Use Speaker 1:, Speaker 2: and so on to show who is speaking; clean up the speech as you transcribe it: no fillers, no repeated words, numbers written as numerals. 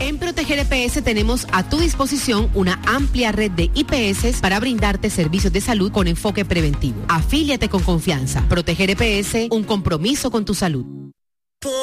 Speaker 1: En Proteger EPS tenemos a tu disposición una amplia red de IPS para brindarte servicios de salud con enfoque preventivo. Afíliate con confianza. Proteger EPS, un compromiso con tu salud.